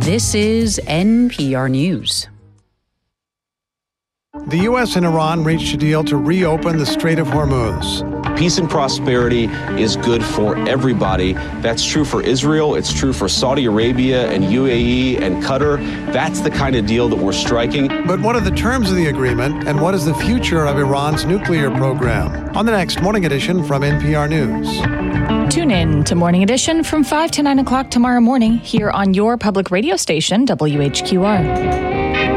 This is NPR News. The U.S. and Iran reached a deal to reopen the Strait of Hormuz. Peace and prosperity is good for everybody. That's true for Israel. It's true for Saudi Arabia and UAE and Qatar. That's the kind of deal that we're striking. But what are the terms of the agreement, and what is the future of Iran's nuclear program? On the next Morning Edition from NPR News. Tune in to Morning Edition from 5 to 9 o'clock tomorrow morning here on your public radio station, WHQR.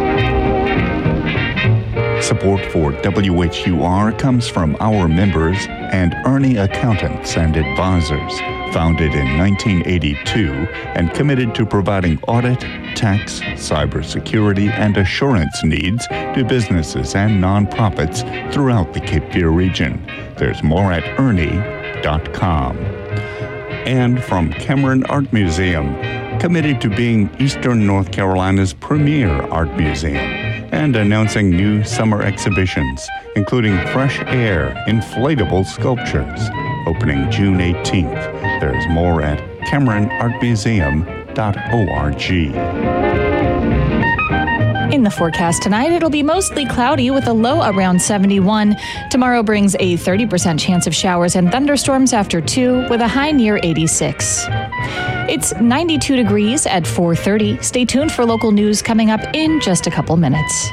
Support for WHUR comes from our members and Ernie Accountants and Advisors, founded in 1982 and committed to providing audit, tax, cybersecurity, and assurance needs to businesses and nonprofits throughout the Cape Fear region. There's more at ernie.com. And from Cameron Art Museum, committed to being Eastern North Carolina's premier art museum, and announcing new summer exhibitions, including Fresh Air Inflatable Sculptures, opening June 18th. There's more at CameronArtMuseum.org. In the forecast tonight, it'll be mostly cloudy with a low around 71. Tomorrow brings a 30% chance of showers and thunderstorms after 2 with a high near 86. It's 92 degrees at 4:30. Stay tuned for local news coming up in just a couple minutes.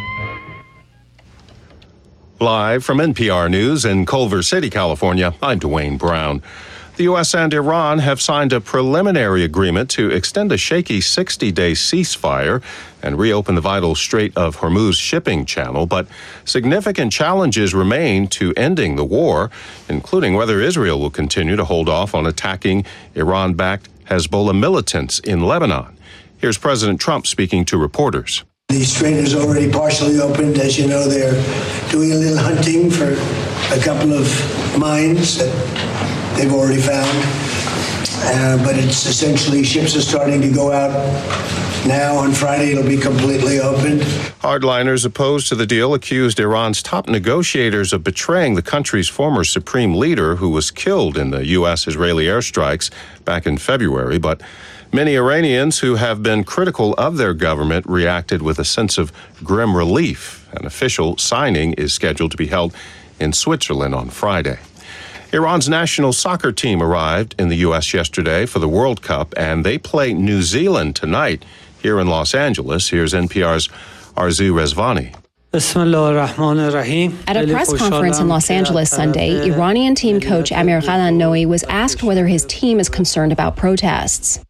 Live from NPR News in Culver City, California, I'm Dwayne Brown. The U.S. and Iran have signed a preliminary agreement to extend a shaky 60-day ceasefire and reopen the vital Strait of Hormuz shipping channel, but significant challenges remain to ending the war, including whether Israel will continue to hold off on attacking Iran-backed Hezbollah militants in Lebanon. Here's President Trump speaking to reporters. The strait is already partially opened. As you know, they're doing a little hunting for a couple of mines that they've already found. But it's essentially ships are starting to go out now. On Friday, it'll be completely opened. Hardliners opposed to the deal accused Iran's top negotiators of betraying the country's former supreme leader, who was killed in the U.S.-Israeli airstrikes back in February. But many Iranians who have been critical of their government reacted with a sense of grim relief. An official signing is scheduled to be held in Switzerland on Friday. Iran's national soccer team arrived in the U.S. yesterday for the World Cup, and they play New Zealand tonight here in Los Angeles. Here's NPR's Arzu Rezvani. At a press conference in Los Angeles Sunday, Iranian team coach Amir Ghalanoi was asked whether his team is concerned about protests.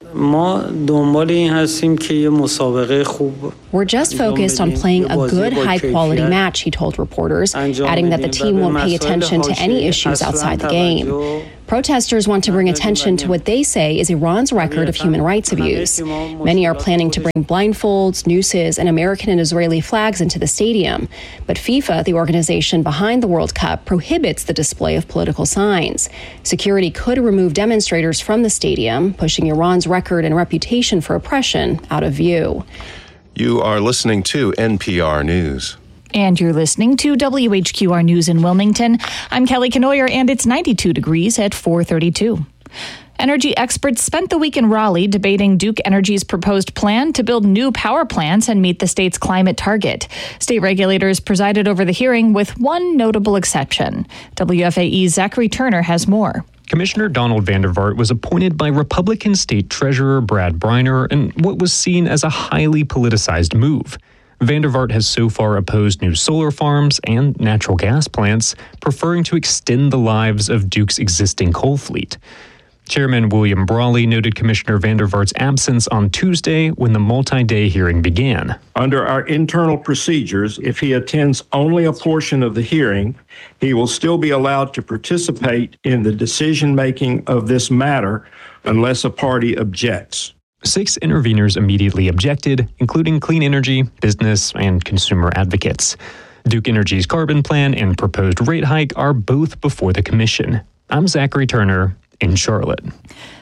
We're just focused on playing a good, high-quality match, he told reporters, adding that the team won't pay attention to any issues outside the game. Protesters want to bring attention to what they say is Iran's record of human rights abuse. Many are planning to bring blindfolds, nooses, and American and Israeli flags into the stadium. But FIFA, the organization behind the World Cup, prohibits the display of political signs. Security could remove demonstrators from the stadium, pushing Iran's record and reputation for oppression out of view. You are listening to NPR News. And you're listening to WHQR News in Wilmington. I'm Kelly Kenoyer, and it's 92 degrees at 4:32. Energy experts spent the week in Raleigh debating Duke Energy's proposed plan to build new power plants and meet the state's climate target. State regulators presided over the hearing with one notable exception. WFAE's Zachary Turner has more. Commissioner Donald Vandervaart was appointed by Republican State Treasurer Brad Briner in what was seen as a highly politicized move. Vandervaart has so far opposed new solar farms and natural gas plants, preferring to extend the lives of Duke's existing coal fleet. Chairman William Brawley noted Commissioner Vandervaart's absence on Tuesday when the multi-day hearing began. Under our internal procedures, if he attends only a portion of the hearing, he will still be allowed to participate in the decision-making of this matter unless a party objects. 6 interveners immediately objected, including clean energy, business, and consumer advocates. Duke Energy's carbon plan and proposed rate hike are both before the commission. I'm Zachary Turner in Charlotte.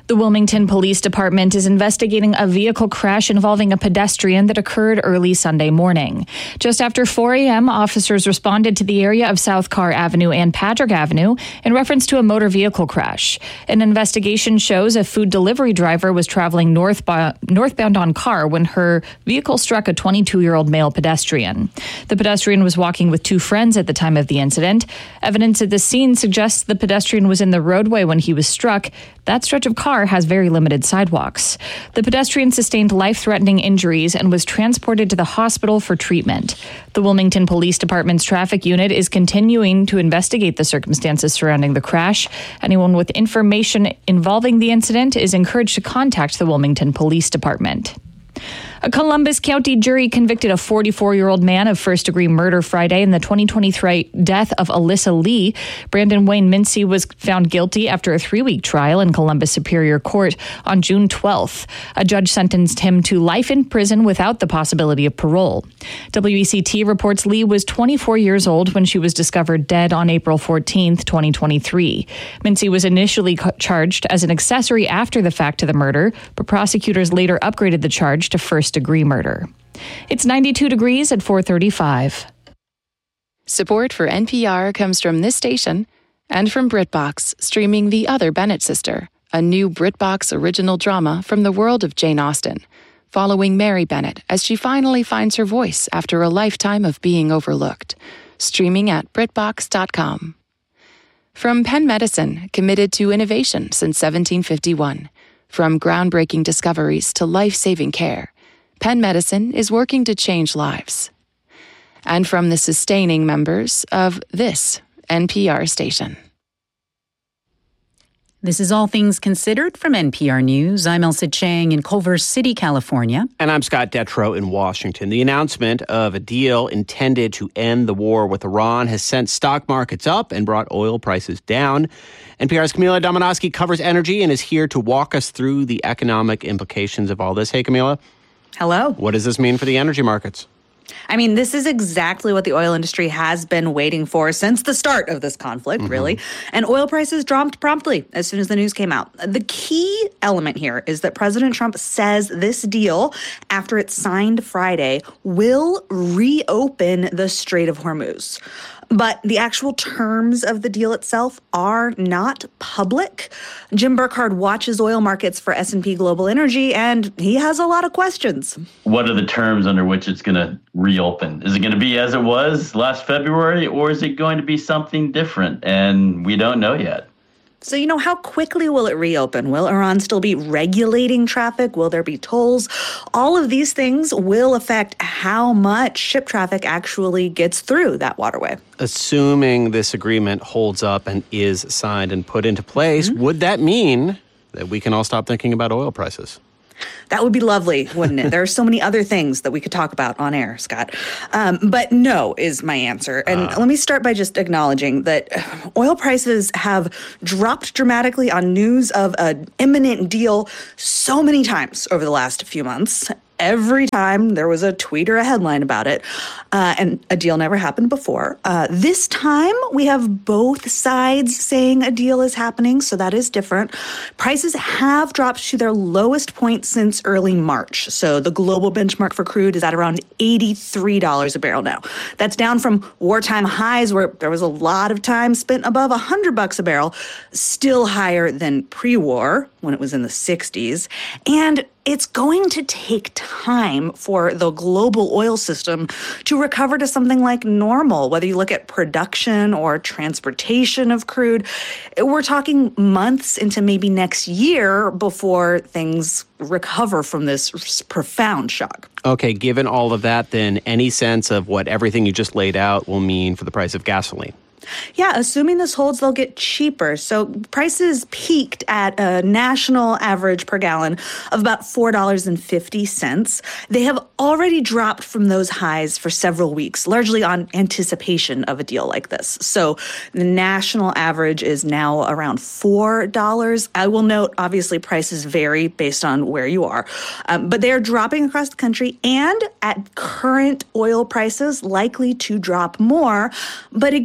The Wilmington Police Department is investigating a vehicle crash involving a pedestrian that occurred early Sunday morning. Just after 4 a.m., officers responded to the area of South Carr Avenue and Patrick Avenue in reference to a motor vehicle crash. An investigation shows a food delivery driver was traveling northbound on Carr when her vehicle struck a 22-year-old male pedestrian. The pedestrian was walking with two friends at the time of the incident. Evidence at the scene suggests the pedestrian was in the roadway when he was struck. That stretch of Carr has very limited sidewalks. The pedestrian sustained life-threatening injuries and was transported to the hospital for treatment. The Wilmington Police Department's traffic unit is continuing to investigate the circumstances surrounding the crash. Anyone with information involving the incident is encouraged to contact the Wilmington Police Department. A Columbus County jury convicted a 44-year-old man of first-degree murder Friday in the 2023 death of Alyssa Lee. Brandon Wayne Mincy was found guilty after a 3-week trial in Columbus Superior Court on June 12th. A judge sentenced him to life in prison without the possibility of parole. WECT reports Lee was 24 years old when she was discovered dead on April 14th, 2023. Mincy was initially charged as an accessory after the fact to the murder, but prosecutors later upgraded the charge to first-degree murder. It's 92 degrees at 4:35. Support for NPR comes from this station and from BritBox, streaming The Other Bennett Sister, a new BritBox original drama from the world of Jane Austen, following Mary Bennett as she finally finds her voice after a lifetime of being overlooked. Streaming at BritBox.com. From Penn Medicine, committed to innovation since 1751. From groundbreaking discoveries to life-saving care, Penn Medicine is working to change lives. And from the sustaining members of this NPR station. This is All Things Considered from NPR News. I'm Elsa Chang in Culver City, California. And I'm Scott Detrow in Washington. The announcement of a deal intended to end the war with Iran has sent stock markets up and brought oil prices down. NPR's Camila Domonoske covers energy and is here to walk us through the economic implications of all this. Hey, Camila. Hello. What does this mean for the energy markets? I mean, this is exactly what the oil industry has been waiting for since the start of this conflict, really. And oil prices dropped promptly as soon as the news came out. The key element here is that President Trump says this deal, after it's signed Friday, will reopen the Strait of Hormuz. But the actual terms of the deal itself are not public. Jim Burkhardt watches oil markets for S&P Global Energy, and he has a lot of questions. What are the terms under which it's going to reopen? Is it going to be as it was last February, or is it going to be something different? And we don't know yet. So, how quickly will it reopen? Will Iran still be regulating traffic? Will there be tolls? All of these things will affect how much ship traffic actually gets through that waterway. Assuming this agreement holds up and is signed and put into place, would that mean that we can all stop thinking about oil prices? That would be lovely, wouldn't it? There are so many other things that we could talk about on air, Scott. But no is my answer. And let me start by just acknowledging that oil prices have dropped dramatically on news of an imminent deal so many times over the last few months. Every time there was a tweet or a headline about it, and a deal never happened before. This time, we have both sides saying a deal is happening, so that is different. Prices have dropped to their lowest point since early March. So the global benchmark for crude is at around $83 a barrel now. That's down from wartime highs where there was a lot of time spent above $100 a barrel, still higher than pre-war when it was in the 60s. And it's going to take time for the global oil system to recover to something like normal, whether you look at production or transportation of crude. We're talking months into maybe next year before things recover from this profound shock. Okay, given all of that, then any sense of what everything you just laid out will mean for the price of gasoline? Yeah, assuming this holds, they'll get cheaper. So prices peaked at a national average per gallon of about $4.50. They have already dropped from those highs for several weeks, largely on anticipation of a deal like this. So the national average is now around $4. I will note, obviously, prices vary based on where you are, but they are dropping across the country and at current oil prices, likely to drop more. But again,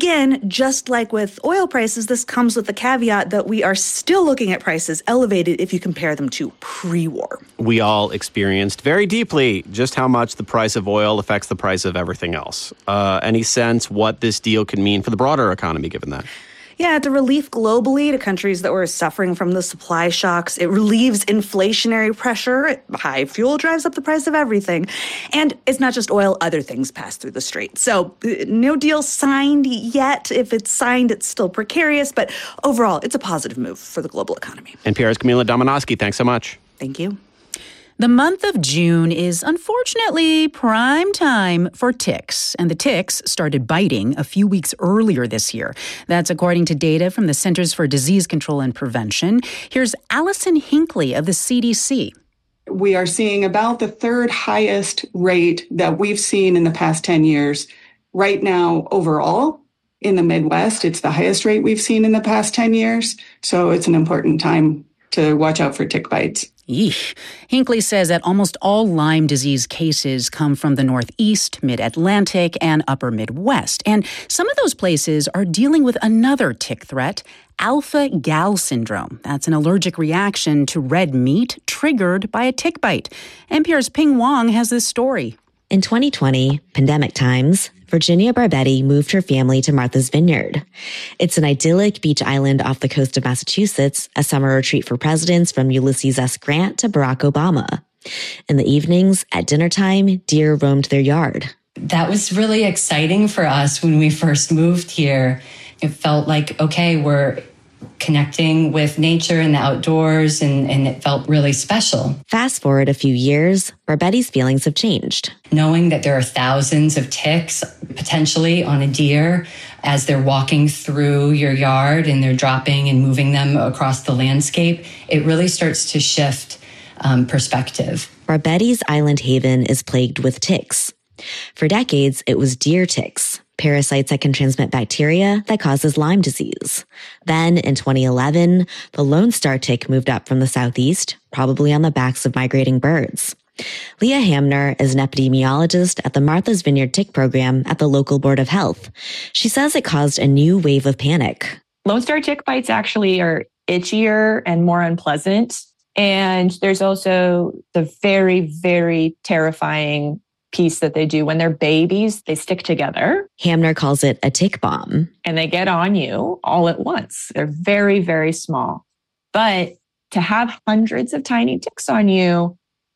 But just like with oil prices, this comes with the caveat that we are still looking at prices elevated if you compare them to pre-war. We all experienced very deeply just how much the price of oil affects the price of everything else. Any sense what this deal could mean for the broader economy, given that? Yeah, it's a relief globally to countries that were suffering from the supply shocks. It relieves inflationary pressure. High fuel drives up the price of everything. And it's not just oil, other things pass through the strait. So no deal signed yet. If it's signed, it's still precarious. But overall, it's a positive move for the global economy. NPR's Camila Domonoske, thanks so much. Thank you. The month of June is unfortunately prime time for ticks, and the ticks started biting a few weeks earlier this year. That's according to data from the Centers for Disease Control and Prevention. Here's Allison Hinckley of the CDC. We are seeing about the third highest rate that we've seen in the past 10 years. Right now, overall, in the Midwest, it's the highest rate we've seen in the past 10 years. So it's an important time to watch out for tick bites. Yeesh. Hinckley says that almost all Lyme disease cases come from the Northeast, Mid-Atlantic, and Upper Midwest. And some of those places are dealing with another tick threat, alpha-gal syndrome. That's an allergic reaction to red meat triggered by a tick bite. NPR's Ping Wong has this story. In 2020, pandemic times, Virginia Barbetti moved her family to Martha's Vineyard. It's an idyllic beach island off the coast of Massachusetts, a summer retreat for presidents from Ulysses S. Grant to Barack Obama. In the evenings, at dinner time, deer roamed their yard. That was really exciting for us when we first moved here. It felt like, okay, we're connecting with nature and the outdoors, and it felt really special. Fast forward a few years, Barbetti's feelings have changed. Knowing that there are thousands of ticks potentially on a deer as they're walking through your yard and they're dropping and moving them across the landscape, it really starts to shift perspective. Barbetti's island haven is plagued with ticks. For decades, it was deer ticks, parasites that can transmit bacteria that causes Lyme disease. Then, in 2011, the Lone Star tick moved up from the southeast, probably on the backs of migrating birds. Leah Hamner is an epidemiologist at the Martha's Vineyard Tick Program at the local Board of Health. She says it caused a new wave of panic. Lone Star tick bites actually are itchier and more unpleasant. And there's also the very, very terrifying piece that they do when they're babies. They stick together. Hamner calls it a tick bomb. And they get on you all at once. They're very, very small. But to have hundreds of tiny ticks on you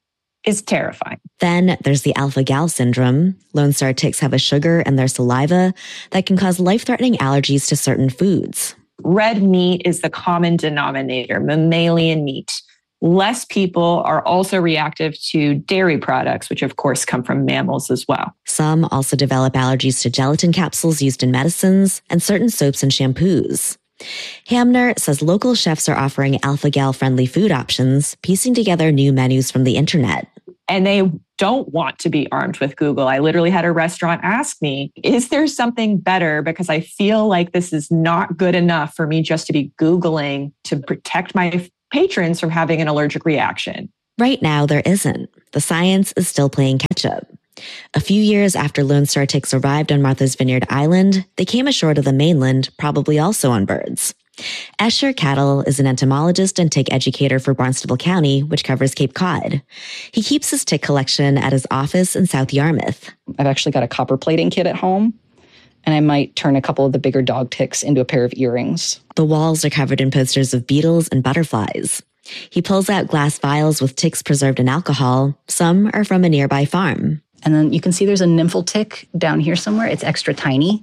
is terrifying. Then there's the alpha-gal syndrome. Lone Star ticks have a sugar in their saliva that can cause life-threatening allergies to certain foods. Red meat is the common denominator, mammalian meat. Less people are also reactive to dairy products, which of course come from mammals as well. Some also develop allergies to gelatin capsules used in medicines and certain soaps and shampoos. Hamner says local chefs are offering alpha-gal friendly food options, piecing together new menus from the internet. And they don't want to be armed with Google. I literally had a restaurant ask me, is there something better? Because I feel like this is not good enough for me just to be Googling to protect my patrons from having an allergic reaction. Right now, there isn't. The science is still playing catch-up. A few years after Lone Star ticks arrived on Martha's Vineyard Island, they came ashore to the mainland, probably also on birds. Escher Cattle is an entomologist and tick educator for Barnstable County, which covers Cape Cod. He keeps his tick collection at his office in South Yarmouth. I've actually got a copper plating kit at home, and I might turn a couple of the bigger dog ticks into a pair of earrings. The walls are covered in posters of beetles and butterflies. He pulls out glass vials with ticks preserved in alcohol. Some are from a nearby farm. And then you can see there's a nymphal tick down here somewhere. It's extra tiny.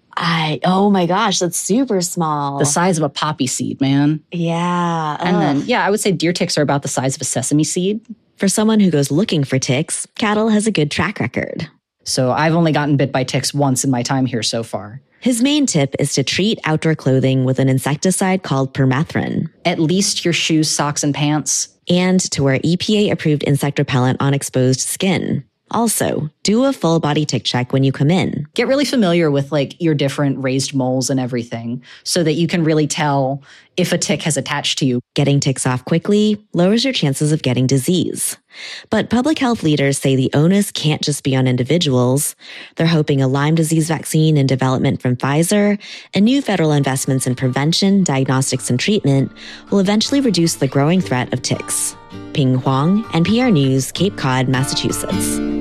Oh my gosh, that's super small. The size of a poppy seed, man. Yeah. And then, I would say deer ticks are about the size of a sesame seed. For someone who goes looking for ticks, Cattle has a good track record. So I've only gotten bit by ticks once in my time here so far. His main tip is to treat outdoor clothing with an insecticide called permethrin. At least your shoes, socks, and pants. And to wear EPA-approved insect repellent on exposed skin. Also, do a full body tick check when you come in. Get really familiar with your different raised moles and everything so that you can really tell if a tick has attached to you. Getting ticks off quickly lowers your chances of getting disease. But public health leaders say the onus can't just be on individuals. They're hoping a Lyme disease vaccine in development from Pfizer and new federal investments in prevention, diagnostics, and treatment will eventually reduce the growing threat of ticks. Ping Huang, NPR News, Cape Cod, Massachusetts.